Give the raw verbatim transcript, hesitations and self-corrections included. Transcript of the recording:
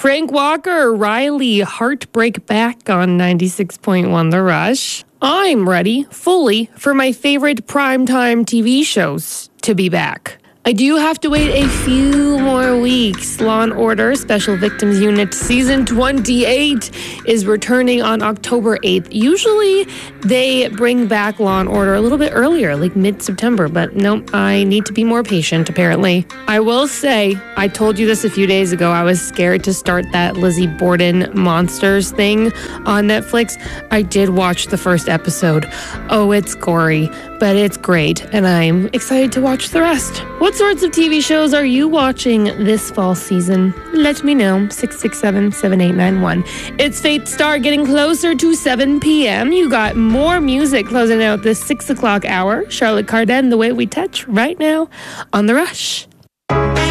Frank Walker, Riley, Heartbreak Back on ninety-six point one The Rush. I'm ready, fully, for my favorite primetime T V shows to be back. I do have to wait a few more weeks. Law and Order Special Victims Unit Season twenty-eight is returning on October eighth. Usually they bring back Law and Order a little bit earlier, like mid-September, but nope, I need to be more patient, apparently. I will say, I told you this a few days ago, I was scared to start that Lizzie Borden Monsters thing on Netflix. I did watch the first episode. Oh, it's gory, but it's great, and I'm excited to watch the rest. What sorts of T V shows are you watching this fall season? Let me know. six six seven, seven eight nine one. It's Fate Star getting closer to seven p.m. You got more music closing out this six o'clock hour. Charlotte Cardin, The Way We Touch, right now on The Rush.